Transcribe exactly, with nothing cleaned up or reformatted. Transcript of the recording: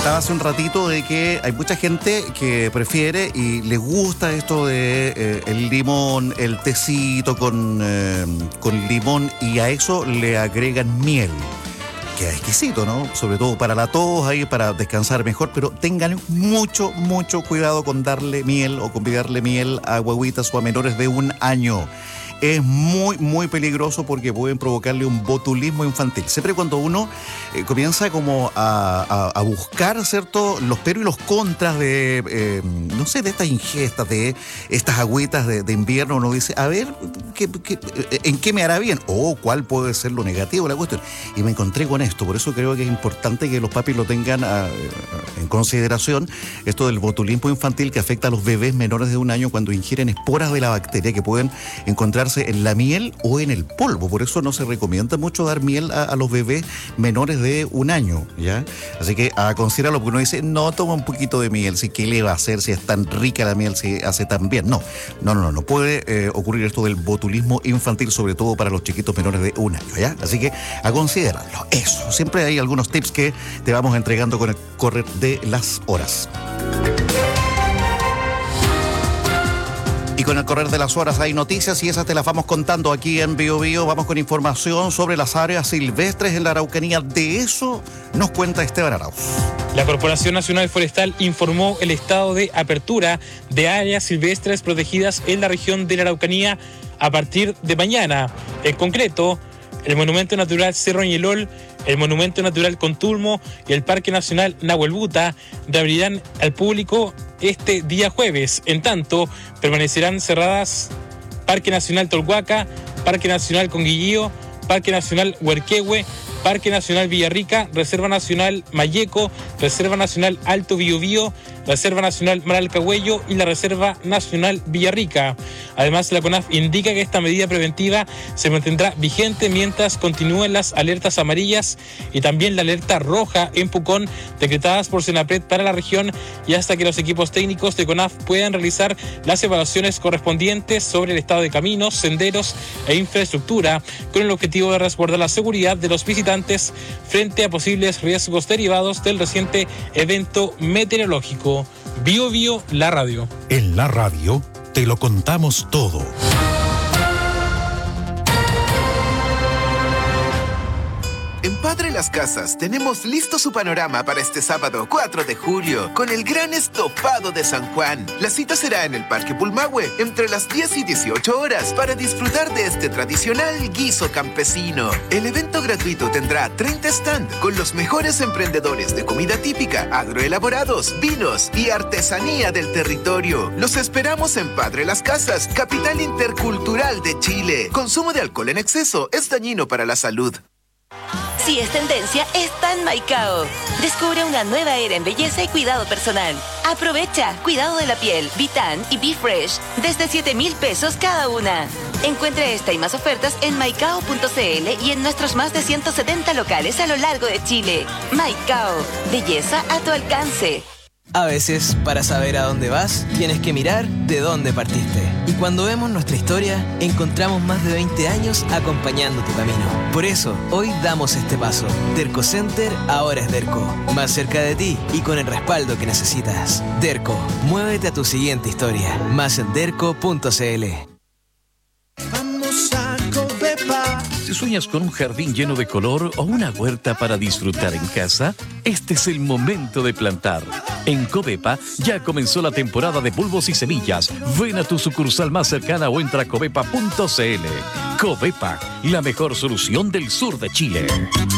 comentaba hace un ratito de que hay mucha gente que prefiere y le gusta esto de eh, el limón, el tecito con, eh, con limón, y a eso le agregan miel. Queda exquisito, ¿no? Sobre todo para la tos, ahí para descansar mejor, pero tengan mucho, mucho cuidado con darle miel o con darle miel a guaguitas o a menores de un año. Es muy, muy peligroso porque pueden provocarle un botulismo infantil. Siempre cuando uno eh, comienza como a, a, a buscar, ¿cierto?, los peros y los contras de, eh, no sé, de estas ingestas, de estas agüitas de, de invierno, uno dice, a ver, ¿qué, qué, ¿en qué me hará bien? O cuál puede ser lo negativo de la cuestión. Y me encontré con esto, por eso creo que es importante que los papis lo tengan a, a, en consideración, esto del botulismo infantil que afecta a los bebés menores de un año cuando ingieren esporas de la bacteria que pueden encontrarse en la miel o en el polvo. Por eso no se recomienda mucho dar miel a, a los bebés menores de un año, ¿ya? Así que a considerarlo, porque uno dice, no, toma un poquito de miel, si qué le va a hacer, si es tan rica la miel, si hace tan bien. No, no, no, no, no puede eh, ocurrir esto del botulismo infantil, sobre todo para los chiquitos menores de un año, ¿ya? Así que a considerarlo. Eso, siempre hay algunos tips que te vamos entregando con el correr de las horas. Y con el correr de las horas hay noticias y esas te las vamos contando aquí en Bio Bio. Vamos con información sobre las áreas silvestres en la Araucanía. De eso nos cuenta Esteban Arauz. La Corporación Nacional Forestal informó el estado de apertura de áreas silvestres protegidas en la región de la Araucanía a partir de mañana. En concreto, el Monumento Natural Cerro Ñelol, el Monumento Natural Contulmo y el Parque Nacional Nahuelbuta reabrirán al público este día jueves. En tanto, permanecerán cerradas Parque Nacional Tolhuaca, Parque Nacional Conguillío, Parque Nacional Huerquehue, Parque Nacional Villarrica, Reserva Nacional Mayeco, Reserva Nacional Alto Biobío, Reserva Nacional Maralcahuello y la Reserva Nacional Villarrica. Además, la CONAF indica que esta medida preventiva se mantendrá vigente mientras continúen las alertas amarillas y también la alerta roja en Pucón, decretadas por Senapred para la región, y hasta que los equipos técnicos de CONAF puedan realizar las evaluaciones correspondientes sobre el estado de caminos, senderos e infraestructura, con el objetivo de resguardar la seguridad de los visitantes frente a posibles riesgos derivados del reciente evento meteorológico. Bio Bio, la radio. En la radio te lo contamos todo. En Padre Las Casas tenemos listo su panorama para este sábado cuatro de julio con el gran estofado de San Juan. La cita será en el Parque Pulmahue entre las diez y dieciocho horas para disfrutar de este tradicional guiso campesino. El evento gratuito tendrá treinta stands con los mejores emprendedores de comida típica, agroelaborados, vinos y artesanía del territorio. Los esperamos en Padre Las Casas, capital intercultural de Chile. Consumo de alcohol en exceso es dañino para la salud. Si es tendencia, está en Maicao. Descubre una nueva era en belleza y cuidado personal. Aprovecha cuidado de la piel, Vitan y Be Fresh desde siete mil pesos cada una. Encuentra esta y más ofertas en maicao punto cl y en nuestros más de ciento setenta locales a lo largo de Chile. Maicao, belleza a tu alcance. A veces, para saber a dónde vas, tienes que mirar de dónde partiste. Y cuando vemos nuestra historia, encontramos más de veinte años acompañando tu camino. Por eso, hoy damos este paso. Derco Center ahora es Derco. Más cerca de ti y con el respaldo que necesitas. Derco, muévete a tu siguiente historia. Más en derco punto cl. Vamos a Covepa. Si sueñas con un jardín lleno de color o una huerta para disfrutar en casa, este es el momento de plantar. En Covepa ya comenzó la temporada de bulbos y semillas. Ven a tu sucursal más cercana o entra a covepa punto cl. Covepa, la mejor solución del sur de Chile.